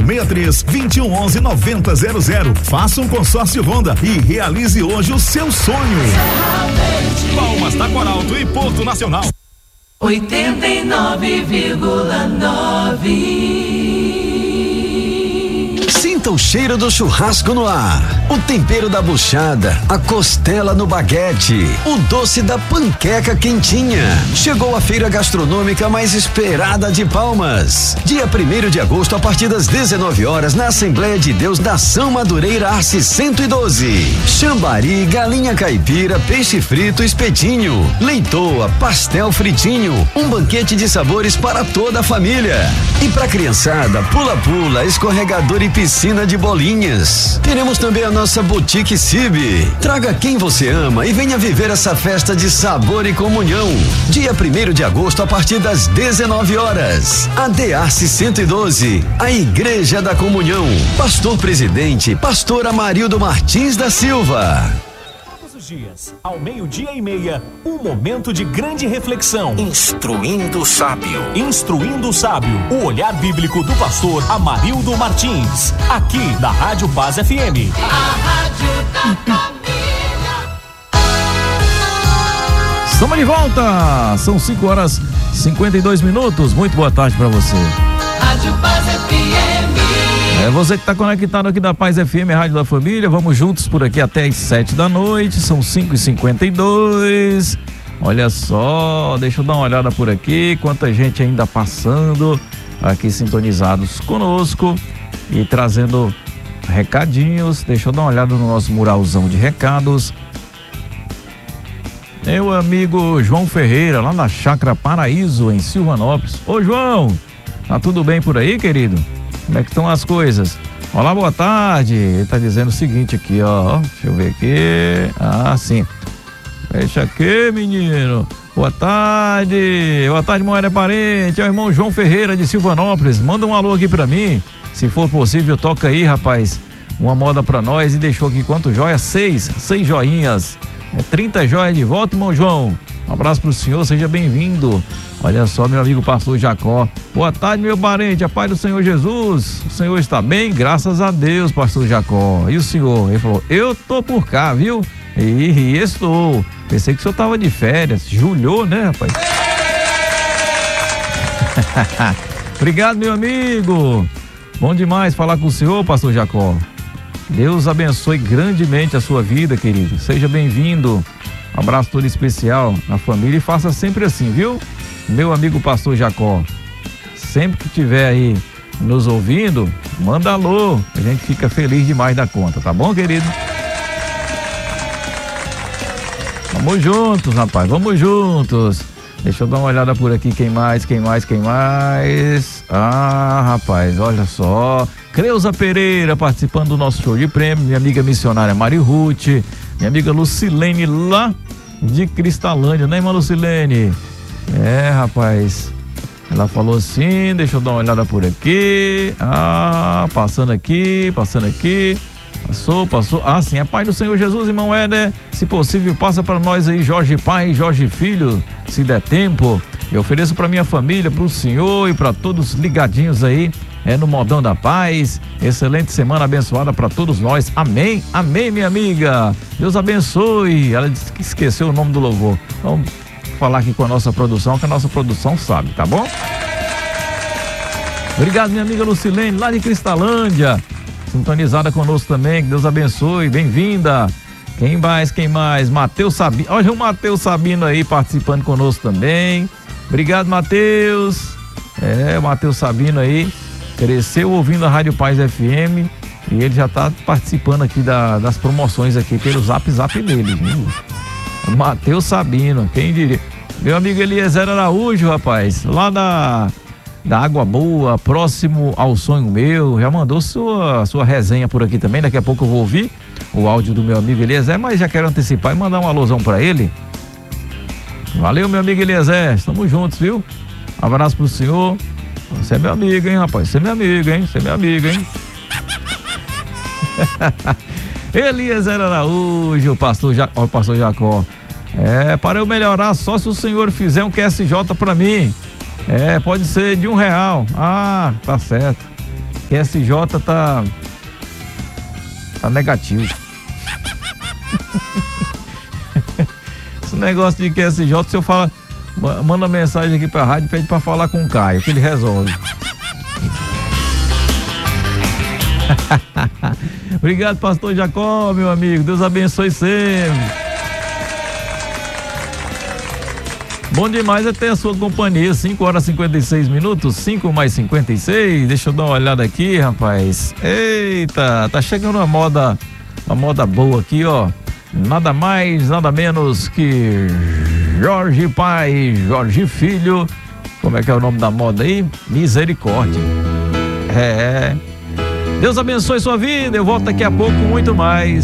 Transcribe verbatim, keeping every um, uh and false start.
seis três, dois um um um, nove zero zero. Faça um consórcio Honda e realize hoje o seu sonho. Palmas da Coralto e Porto Nacional. oitenta e nove vírgula nove. Sinta o cheiro do churrasco no ar, o tempero da buchada, a costela no baguete, o doce da panqueca quentinha. Chegou a feira gastronômica mais esperada de Palmas. Dia primeiro de agosto, a partir das dezenove horas, na Assembleia de Deus da São Madureira Arce cento e doze. Chambari, galinha caipira, peixe frito, espetinho, leitoa, pastel fritinho, um banquete de sabores para toda a família. E pra criançada, pula-pula, escorregador e piscina de bolinhas. Teremos também a nossa Boutique Cibe. Traga quem você ama e venha viver essa festa de sabor e comunhão. Dia primeiro de agosto, a partir das dezenove horas. A D Arce cento e doze, a Igreja da Comunhão. Pastor Presidente, Pastor Amarildo Martins da Silva. Dias, ao meio-dia e meia, um momento de grande reflexão. Instruindo o Sábio. Instruindo o Sábio, o olhar bíblico do pastor Amarildo Martins, aqui da Rádio Paz F M. A Rádio da Família. Estamos de volta, são cinco horas e cinquenta e dois minutos, muito boa tarde para você. Rádio Paz F M. É você que está conectado aqui da Paz F M, Rádio da Família. Vamos juntos por aqui até as sete da noite. São cinco e cinquenta e dois. Olha só, deixa eu dar uma olhada por aqui. Quanta gente ainda passando aqui sintonizados conosco e trazendo recadinhos. Deixa eu dar uma olhada no nosso muralzão de recados. Meu amigo João Ferreira, lá na Chácara Paraíso, em Silvanópolis. Ô João, tá tudo bem por aí, querido? Como é que estão as coisas? Olá, boa tarde. Ele tá dizendo o seguinte aqui, ó. Deixa eu ver aqui. Ah, sim. Fecha aqui, menino. Boa tarde. Boa tarde, Moeda Parente. É o irmão João Ferreira de Silvanópolis. Manda um alô aqui pra mim. Se for possível, toca aí, rapaz. Uma moda pra nós. E deixou aqui quanto joia? Seis. Seis joinhas. É trinta joias de volta, irmão João. Um abraço pro senhor, seja bem-vindo. Olha só, meu amigo pastor Jacó. Boa tarde, meu parente, a paz do Senhor Jesus. O senhor está bem? Graças a Deus, pastor Jacó. E o senhor? Ele falou, eu tô por cá, viu? E, e estou. Pensei que o senhor tava de férias. Julhou, né, rapaz? Obrigado, meu amigo. Bom demais falar com o senhor, pastor Jacó. Deus abençoe grandemente a sua vida, querido. Seja bem-vindo. Um abraço todo especial na família e faça sempre assim, viu? Meu amigo pastor Jacó, sempre que tiver aí nos ouvindo, manda alô, a gente fica feliz demais da conta, tá bom, querido? Vamos juntos, rapaz, vamos juntos. Deixa eu dar uma olhada por aqui, quem mais, quem mais, quem mais? Ah, rapaz, olha só. Creuza Pereira participando do nosso show de prêmio, minha amiga missionária Mari Ruth, minha amiga Lucilene lá de Cristalândia, né, irmã Lucilene? É, rapaz, ela falou assim, deixa eu dar uma olhada por aqui. Ah, passando aqui, passando aqui. Passou, passou. Ah, sim, é Pai do Senhor Jesus, irmão Éder. Se possível, passa para nós aí, Jorge Pai, Jorge Filho, se der tempo. Eu ofereço para minha família, para o senhor e para todos ligadinhos aí, é no Modão da Paz. Excelente semana abençoada para todos nós. Amém, amém, minha amiga. Deus abençoe. Ela disse que esqueceu o nome do louvor. Vamos falar aqui com a nossa produção, que a nossa produção sabe, tá bom? Obrigado, minha amiga Lucilene, lá de Cristalândia, sintonizada conosco também, que Deus abençoe, bem-vinda. Quem mais, quem mais? Matheus Sabino, olha o Matheus Sabino aí participando conosco também. Obrigado, Matheus. É, o Matheus Sabino aí, cresceu ouvindo a Rádio Paz F M e ele já tá participando aqui da, das promoções aqui pelo Zap Zap dele, viu? Matheus Sabino, quem diria? Meu amigo Eliezer Araújo, rapaz, lá da, da Água Boa, próximo ao Sonho Meu, já mandou sua, sua resenha por aqui também. Daqui a pouco eu vou ouvir o áudio do meu amigo Eliezer, mas já quero antecipar e mandar um alôzão pra ele. Valeu, meu amigo Eliezer, estamos juntos, viu? Um abraço pro senhor. Você é meu amigo, hein, rapaz? Você é meu amigo, hein? Você é meu amigo, hein? Eliezer Araújo, o pastor, ja... o pastor Jacó. É, para eu melhorar, só se o senhor fizer um Q S J pra mim. É, pode ser de um real. Ah, tá certo. Q S J tá. Tá negativo. Esse negócio de Q S J, se eu falar, manda mensagem aqui pra rádio e pede pra falar com o Caio, que ele resolve. Obrigado, pastor Jacó, meu amigo. Deus abençoe sempre. Bom demais é ter a sua companhia. cinco horas e cinquenta e seis minutos, cinco mais cinquenta e seis. Deixa eu dar uma olhada aqui, rapaz. Eita, tá chegando uma moda, uma moda boa aqui, ó. Nada mais, nada menos que Jorge Pai, Jorge Filho. Como é que é o nome da moda aí? Misericórdia. É. Deus abençoe sua vida. Eu volto daqui a pouco com muito mais.